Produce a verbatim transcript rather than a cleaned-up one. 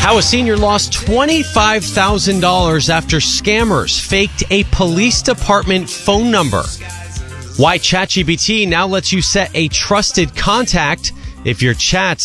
How a senior lost twenty-five thousand dollars after scammers faked a police department phone number. Why ChatGPT now lets you set a trusted contact if your chats